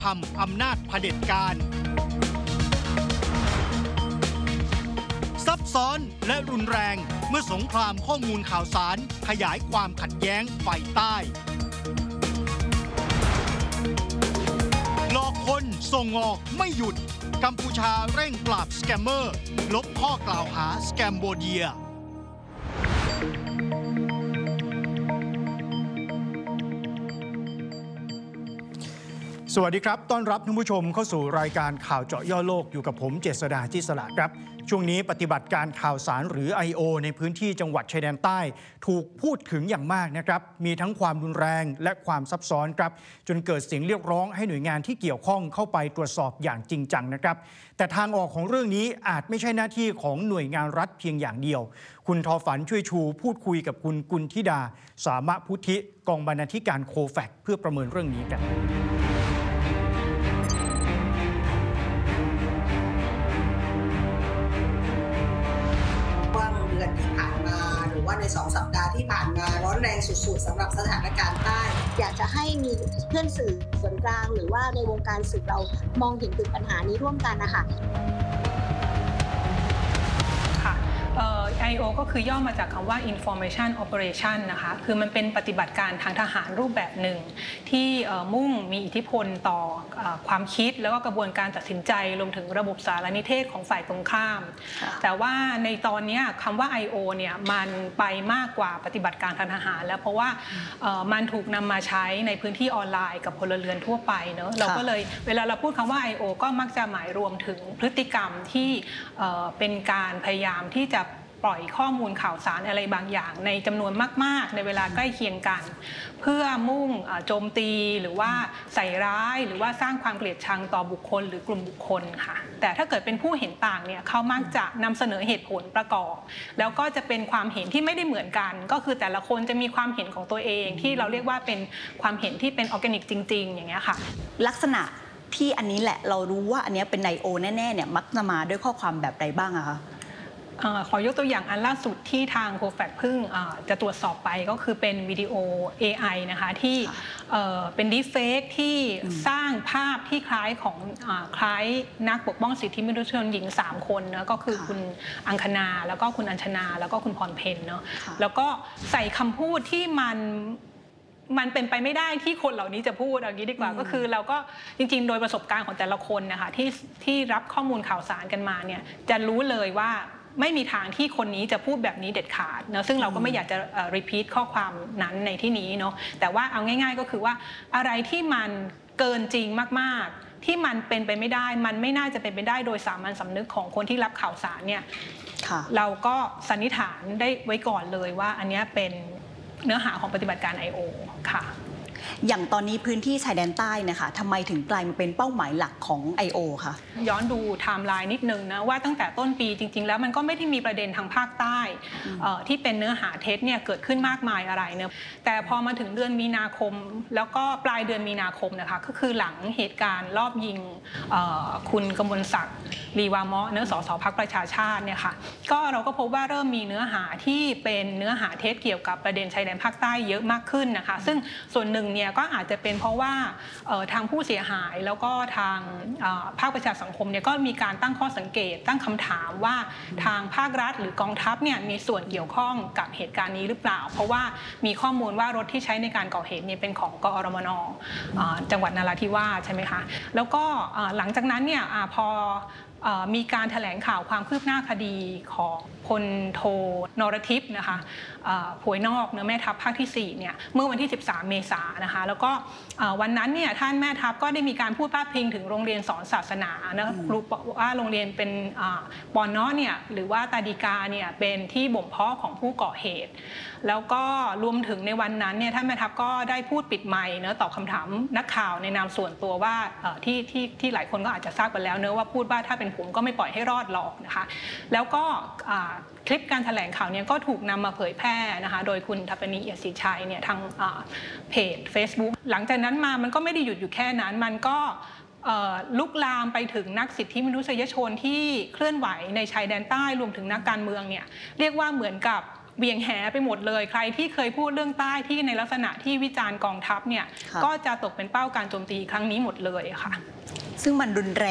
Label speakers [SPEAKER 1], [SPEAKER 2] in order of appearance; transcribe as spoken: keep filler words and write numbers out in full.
[SPEAKER 1] ทำอำนาจเผด็จการซับซ้อนและรุนแรงเมื่อสงครามข้อมูลข่าวสารขยายความขัดแย้งฝ่ายใต้หลอกคนส่งออกไม่หยุดกัมพูชาเร่งปราบสแกมเมอร์ลบข้อกล่าวหาสแกมโบเดียสวัสดีครับต้อนรับท่านผู้ชมเข้าสู่รายการข่าวเจาะย่อโลกอยู่กับผมเจษฎา จิษฎาครับช่วงนี้ปฏิบัติการข่าวสารหรือ ไอ โอ ในพื้นที่จังหวัดชายแดนใต้ถูกพูดถึงอย่างมากนะครับมีทั้งความรุนแรงและความซับซ้อนครับจนเกิดเสียงเรียกร้องให้หน่วยงานที่เกี่ยวข้องเข้าไปตรวจสอบอย่างจริงจังนะครับแต่ทางออกของเรื่องนี้อาจไม่ใช่หน้าที่ของหน่วยงานรัฐเพียงอย่างเดียวคุณทอฝันช่วยชูพูดคุยกับคุณกุลธิดาสามะพุทธิกองบรรณาธิการโคแฟกเพื่อประเมินเรื่องนี้กัน
[SPEAKER 2] ในสองสัปดาห์ที่ผ่านมาร้อนแรงสุดๆสำหรับสถานการณ์ใต้
[SPEAKER 3] อยากจะให้มีเพื่อนสื่อส่วนกลางหรือว่าในวงการสื่อเรามองเห็นถึงปัญหานี้ร่วมกันนะคะ
[SPEAKER 4] ไอ โอ ก็คือย่อมาจากคำว่า Information Operation นะคะคือมันเป็นปฏิบัติการทางทหารรูปแบบหนึ่งที่มุ่งมีอิทธิพลต่อความคิดแล้วก็กระบวนการตัดสินใจรวมถึงระบบสารนิเทศของฝ่ายตรงข้ามแต่ว่าในตอนนี้คำว่า ไอ โอ เนี่ยมันไปมากกว่าปฏิบัติการทางทหารแล้วเพราะว่ามันถูกนำมาใช้ในพื้นที่ออนไลน์กับพลเรือนทั่วไปเนอะเราก็เลยเวลาเราพูดคำว่า ไอ โอ ก็มักจะหมายรวมถึงพฤติกรรมที่เป็นการพยายามที่จะปล่อยข้อมูลข่าวสารอะไรบางอย่างในจำนวนมากๆในเวลาใกล้เคียงกันเพื่อมุ่งโจมตีหรือว่าใส่ร้ายหรือว่าสร้างความเกลียดชังต่อบุคคลหรือกลุ่มบุคคลค่ะแต่ถ้าเกิดเป็นผู้เห็นต่างเนี่ยเขามักจะนำเสนอเหตุผลประกอบแล้วก็จะเป็นความเห็นที่ไม่ได้เหมือนกันก็คือแต่ละคนจะมีความเห็นของตัวเองที่เราเรียกว่าเป็นความเห็นที่เป็นออร์แกนิกจริงๆอย่างเงี้ยค่ะ
[SPEAKER 5] ลักษณะที่อันนี้แหละเรารู้ว่าอันนี้เป็นไนโอแน่ๆเนี่ยมักจะมาด้วยข้อความแบบใดบ้างอะคะ
[SPEAKER 4] ขอยกตัวอย่างอันล่าสุดที่ทางโคแฟกเพิ่งจะตรวจสอบไปก็คือเป็นวิดีโอ เอ ไอ นะคะที่เป็นดีเฟกที่สร้างภาพที่คล้ายของคล้ายนักปกป้องสิทธิมนุษยชนหญิงสามคนนะก็คือคุณอังคณาแล้วก็คุณอัญชนาแล้วก็คุณพรเพนเนาะแล้วก็ใส่คำพูดที่มันมันเป็นไปไม่ได้ที่คนเหล่านี้จะพูดอย่างนี้ดีกว่าก็คือเราก็จริงๆโดยประสบการณ์ของแต่ละคนนะคะที่ที่รับข้อมูลข่าวสารกันมาเนี่ยจะรู้เลยว่าไม่มีทางที่คนนี้จะพูดแบบนี้เด็ดขาดนะซึ่งเราก็ไม่อยากจะรีพีทข้อความนั้นในที่นี้เนาะแต่ว่าเอาง่ายๆก็คือว่าอะไรที่มันเกินจริงมากๆที่มันเป็นไปไม่ได้มันไม่น่าจะเป็นไปได้โดยสามัญสำนึกของคนที่รับข่าวสารเนี่ยเราก็สันนิษฐานได้ไว้ก่อนเลยว่าอันนี้เป็นเนื้อหาของปฏิบัติการ ไอ โอ ค่ะ
[SPEAKER 5] อย่างตอนนี้พื้นที่ชายแดนใต้นะคะทำไมถึงกลายมาเป็นเป้าหมายหลักของ ไอ โอ คะ
[SPEAKER 4] ย้อนดูไทม์ไลน์นิดนึงนะว่าตั้งแต่ต้นปีจริงๆแล้วมันก็ไม่ได้มีประเด็นทางภาคใต้ที่เป็นเนื้อหาเท็จเนี่ยเกิดขึ้นมากมายอะไรเนอะแต่พอมาถึงเดือนมีนาคมแล้วก็ปลายเดือนมีนาคมนะคะก็คือหลังเหตุการณ์รอบยิงคุณกมลศักดิ์ลีวามะเนื้อสสพรรคประชาชาติเนี่ยค่ะก็เราก็พบว่าเริ่มมีเนื้อหาที่เป็นเนื้อหาเท็จเกี่ยวกับประเด็นชายแดนภาคใต้เยอะมากขึ้นนะคะซึ่งส่วนหนึ่งเนี่ยก็อาจจะเป็นเพราะว่าทางผู้เสียหายแล้วก็ทางภาคประชาสังคมเนี่ยก็มีการตั้งข้อสังเกตตั้งคำถามว่าทางภาครัฐหรือกองทัพเนี่ยมีส่วนเกี่ยวข้องกับเหตุการณ์นี้หรือเปล่าเพราะว่ามีข้อมูลว่ารถที่ใช้ในการก่อเหตุเนี่ยเป็นของกอรมนจังหวัดนราธิวาสใช่ไหมคะแล้วก็หลังจากนั้นเนี่ยพอมีการแถลงข่าวความคืบหน้าคดีของพลโทนรทิพย์นะคะผวยนอกเนื้อแม่ทัพภาคที่สี่เนี่ยเมื่อวันที่สิบสามเมษายนนะคะแล้วก็วันนั้นเนี่ยท่านแม่ทัพก็ได้มีการพูดพาดพิงถึงโรงเรียนสอนศาสนานะครูบอกว่าโรงเรียนเป็นปอนน้อเนี่ยหรือว่าตาดีกาเนี่ยเป็นที่บ่มเพาะของผู้ก่อเหตุแล้วก็รวมถึงในวันนั้นเนี่ยท่านแม่ทัพก็ได้พูดปิดไมค์เนะตอบคำถามนักข่าวในนามส่วนตัวว่าที่ที่ที่หลายคนก็อาจจะทราบกันแล้วเนะว่าพูดว่าถ้าเป็นผมก็ไม่ปล่อยให้รอดหรอกนะคะแล้วก็คลิปการแถลงข่าวเนี่ยก็ถูกนำมาเผยแพร่นะคะโดยคุณทัปนีเอียดศรีชัยเนี่ยทางเพจ Facebook หลังจากนั้นมามันก็ไม่ได้หยุดอยู่แค่นั้นมันก็ลุกลามไปถึงนักสิทธิมนุษยชนที่เคลื่อนไหวในชายแดนใต้รวมถึงนักการเมืองเนี่ยเรียกว่าเหมือนกับเบี่ยงแหไปหมดเลยใครที่เคยพูดเรื่องใต้ที่ในลักษณะที่วิจารณ์กองทัพเนี่ยก็จะตกเป็นเป้าการโจมตีครั้งนี้หมดเลยค่ะ
[SPEAKER 5] ซึ่งมันรุนแรง